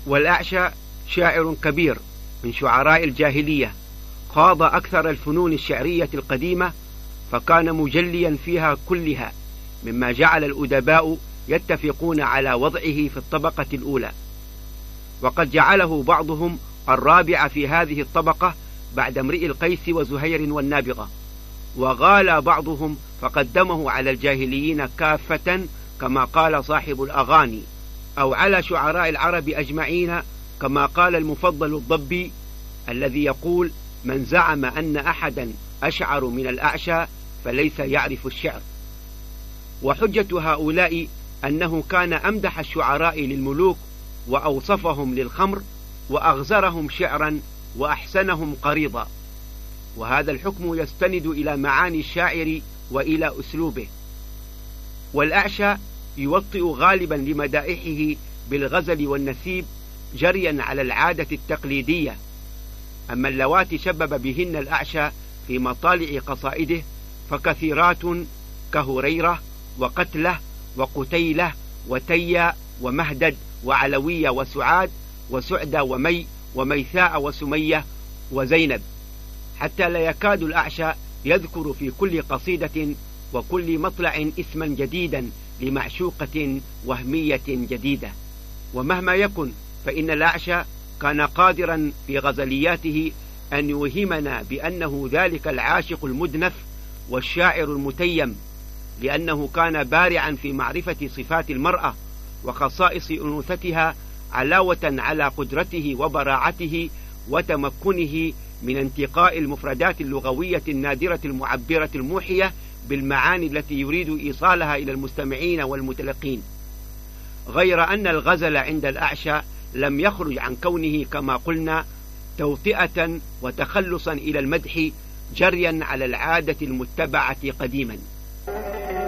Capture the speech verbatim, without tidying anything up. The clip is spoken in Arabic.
والأعشى شاعر كبير من شعراء الجاهلية، خاض أكثر الفنون الشعرية القديمة، فكان مجليا فيها كلها، مما جعل الأدباء يتفقون على وضعه في الطبقة الأولى، وقد جعله بعضهم الرابع في هذه الطبقة بعد امرئ القيس وزهير والنابغة، وغال بعضهم فقدمه على الجاهليين كافة كما قال صاحب الأغاني، أو على شعراء العرب أجمعين كما قال المفضل الضبي الذي يقول: من زعم أن أحدا أشعر من الأعشى فليس يعرف الشعر. وحجة هؤلاء أنه كان أمدح الشعراء للملوك وأوصفهم للخمر وأغزرهم شعرا وأحسنهم قريضا، وهذا الحكم يستند إلى معاني الشاعر وإلى أسلوبه. والأعشى يوطئ غالبا لمدائحه بالغزل والنسيب جريا على العادة التقليدية، أما اللواتي شبب بهن الأعشى في مطالع قصائده فكثيرات كهريرة وقتلة وقتيلة وتيا ومهدد وعلوية وسعاد وسعدة ومي وميثاء وسمية وزينب، حتى لا يكاد الأعشى يذكر في كل قصيدة وكل مطلع اسما جديدا لمعشوقة وهمية جديدة. ومهما يكن فإن الأعشى كان قادرا في غزلياته أن يوهمنا بأنه ذلك العاشق المدنف والشاعر المتيم، لأنه كان بارعا في معرفة صفات المرأة وخصائص أنوثتها علاوة على قدرته وبراعته وتمكنه من انتقاء المفردات اللغوية النادرة المعبرة الموحية بالمعاني التي يريد إيصالها إلى المستمعين والمتلقين، غير أن الغزل عند الأعشى لم يخرج عن كونه كما قلنا توطئة وتخلصا إلى المدح جريا على العادة المتبعة قديما.